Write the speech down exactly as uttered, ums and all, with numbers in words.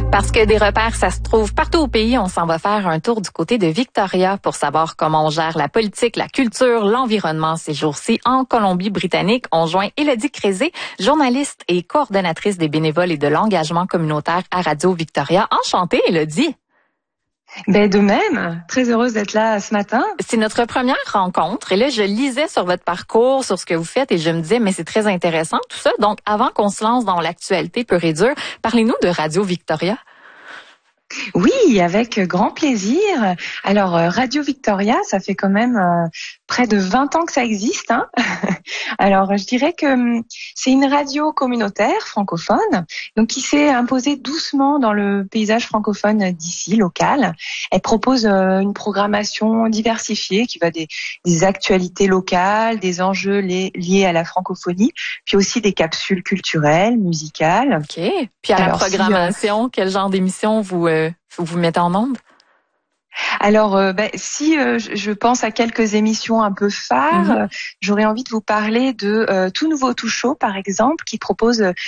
Parce que des repères, ça se trouve partout au pays, on s'en va faire un tour du côté de Victoria pour savoir comment on gère la politique, la culture, l'environnement ces jours-ci en Colombie-Britannique. On joint Élodie Crézé, journaliste et coordonnatrice des bénévoles et de l'engagement communautaire à Radio Victoria. Enchantée, Élodie. Ben de même, très heureuse d'être là ce matin. C'est notre première rencontre et là, je lisais sur votre parcours, sur ce que vous faites et je me disais, mais c'est très intéressant tout ça. Donc, avant qu'on se lance dans l'actualité pure et dure, parlez-nous de Radio Victoria. Oui, avec grand plaisir. Alors, Radio Victoria, ça fait quand même euh, près de vingt ans que ça existe. Hein. Alors, je dirais que c'est une radio communautaire francophone, donc qui s'est imposée doucement dans le paysage francophone d'ici, local. Elle propose euh, une programmation diversifiée qui va des, des actualités locales, des enjeux li- liés à la francophonie, puis aussi des capsules culturelles, musicales. OK. Puis à Alors, la programmation, si, euh, quel genre d'émission vous... Euh Vous vous mettez en onde? Alors, euh, ben, si euh, je pense à quelques émissions un peu phares, mm-hmm. euh, j'aurais envie de vous parler de euh, Tout Nouveau Tout Chaud, par exemple, qui propose